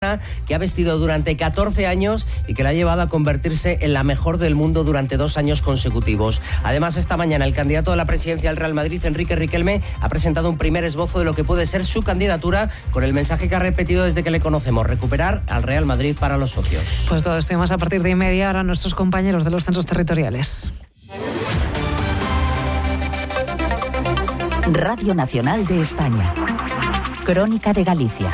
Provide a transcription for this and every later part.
belleza que ha vestido durante 14 años y que la ha llevado a convertirse en la mejor del mundo durante 2 años consecutivos. Además, esta mañana el candidato a la presidencia del Real Madrid, Enrique Riquelme, ha presentado un primer esbozo de lo que puede ser su candidatura, con el mensaje que ha repetido desde que le conocemos: recuperar al Real Madrid para los socios. Pues todo esto y más a partir de 1:30, ahora nuestros compañeros de los centros territoriales. Radio Nacional de España. Crónica de Galicia.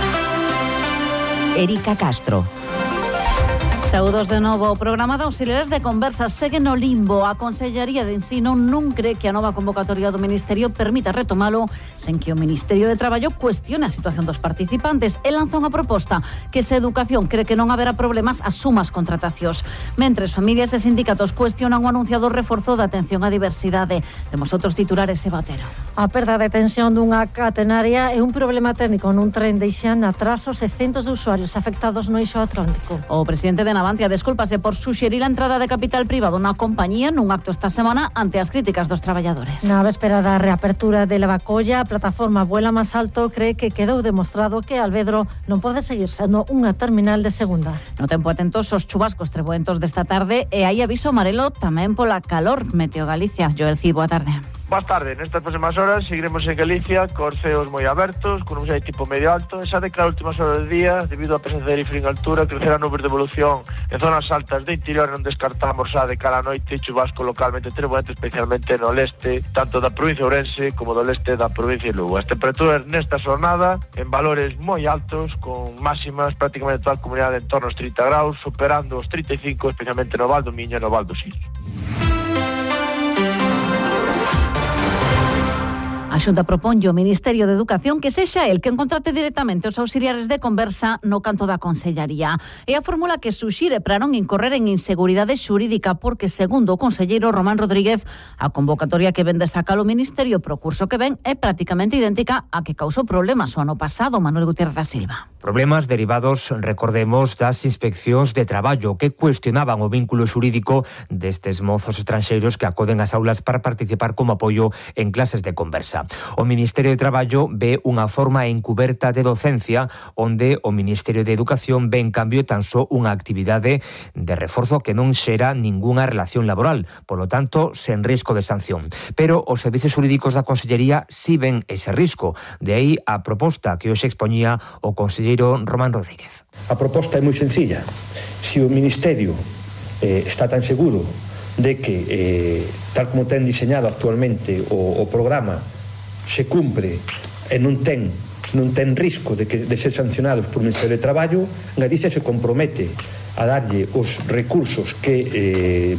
Erika Castro. Saúdos de novo. O programa de auxiliares de conversa segue no limbo. A Consellería de Ensino non cree que a nova convocatoria do Ministerio permita retomalo sen que o Ministerio de Traballo cuestione a situación dos participantes e lanza unha proposta que se Educación cree que non haberá problemas asuma as contratacións. Mentres familias e sindicatos cuestionan o anunciado reforzo da atención á diversidade. Temos outros titulares, Eva Otero. A perda de tensión dunha catenaria é un problema técnico nun tren deixan atrasos e centos de usuarios afectados no eixo atlántico. O presidente de Navantia descúlpase por suxerir a entrada de capital privado na compañía nun acto esta semana ante as críticas dos traballadores. Na véspera da reapertura de Lavacolla, a plataforma Vuela Más Alto cree que quedou demostrado que Alvedro non pode seguir sendo unha terminal de segunda. No tempo atentos os chubascos treboentos desta tarde e hai aviso amarelo tamén pola calor. Meteo Galicia. Joel Cid, boa tarde. Boas tardes, nestas próximas horas seguiremos en Galicia cos ceos moi abertos, con un xai tipo medio alto, e xa de cara a últimas horas do día, debido á presencia de aire frío en altura, crecerá nubes de evolución en zonas altas de interior. Non descartamos xa de cara a noite chubasco localmente treboente, especialmente no leste, tanto da provincia de Ourense como do leste da provincia de Lugo. As temperaturas nesta xornada en valores moi altos, con máximas prácticamente toda a comunidade en torno aos 30 graus, superando os 35, especialmente no Val do Miño e no Val do Sil. A Xunta proponlle ao Ministerio de Educación que sexa el quen contrate directamente os auxiliares de conversa no canto da Consellería. É a fórmula que suxire para non incorrer en inseguridade xurídica, porque, segundo o conselleiro Román Rodríguez, a convocatoria que ven de sacar o Ministerio pro curso que ven é prácticamente idéntica a que causou problemas o ano pasado. Manuel Gutiérrez da Silva. Problemas derivados, recordemos, das inspeccións de traballo que cuestionaban o vínculo xurídico destes mozos estranxeiros que acoden ás aulas para participar como apoio en clases de conversa. O Ministerio de Traballo ve unha forma encuberta de docencia, onde o Ministerio de Educación ve en cambio tan só unha actividade de reforzo que non xera ningunha relación laboral, polo tanto, sen risco de sanción. Pero os servizos xurídicos da Consellería si ven ese risco. De aí a proposta que hoxe expoñía o conselleiro Román Rodríguez. A proposta é moi sencilla. Se o Ministerio está tan seguro de que, tal como ten diseñado actualmente o programa, se cumpre e non ten risco de ser sancionados por o Ministerio de Traballo, Galicia se compromete a darlle os recursos que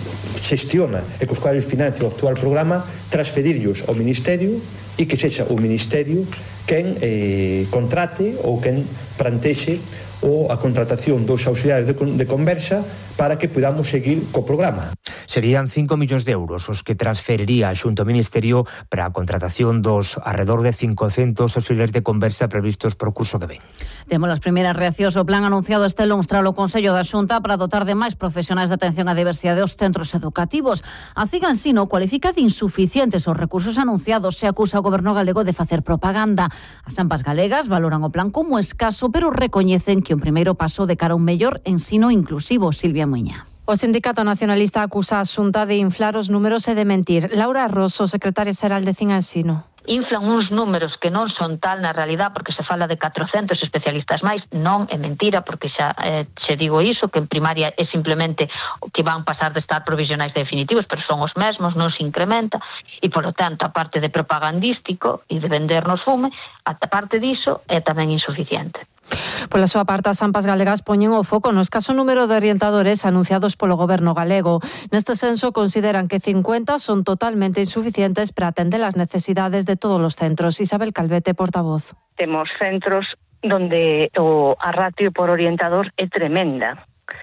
xestiona e cos cuales financia o actual programa, transferirlos ao Ministerio e que sexa o Ministerio quen contrate ou quen plantexe a contratación dos auxiliares de conversa para que podamos seguir co programa. Serían 5 millóns de euros os que transferiría a Xunta ao Ministerio para a contratación dos arredor de 500 auxiliares de conversa previstos para o curso que ven. Temos as primeiras reaccións ao plan anunciado este luns tras o Consello da Xunta para dotar de máis profesionais de atención á diversidade dos centros educativos. A CIG Ensino cualifica de insuficientes os recursos anunciados e acusa o Goberno galego de facer propaganda. As AMPAs galegas valoran o plan como escaso, pero recoñecen que un primeiro paso de cara a un mellor ensino inclusivo. Silvia Muiña. O Sindicato Nacionalista acusa a Xunta de inflar os números e de mentir. Laura Rosso, secretaria xeral de CIG Ensino. Inflan uns números que non son tal na realidad, porque se fala de 400 especialistas máis. Non é mentira, porque xa se digo iso, que en primaria é simplemente que van pasar de estar provisionais definitivos, pero son os mesmos, non se incrementa, e polo tanto, a parte de propagandístico e de vendernos fume, a parte diso é tamén insuficiente. Pola súa parte, as AMPAs galegas poñen o foco no escaso número de orientadores anunciados polo Goberno galego. Neste censo consideran que 50 son totalmente insuficientes para atender as necesidades de todos os centros. Isabel Calvete, portavoz. Temos centros donde a ratio por orientador é tremenda.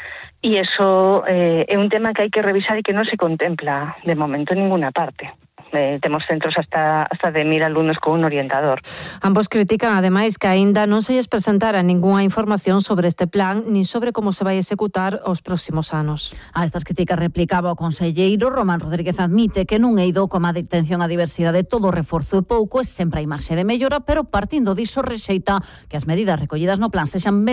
E iso é un tema que hai que revisar e que non se contempla de momento en ninguna parte. Temos centros hasta de 1000 alumnos con un orientador. Ambos critican, ademais, que aínda non se lles presentara ningunha información sobre este plan ni sobre como se vai executar os próximos anos. A estas críticas replicaba o conselleiro Román Rodríguez. Admite que non é ido como a atención á diversidade todo reforzo é pouco e sempre hai marxe de mellora, pero partindo diso rexeita que as medidas recollidas no plan sexan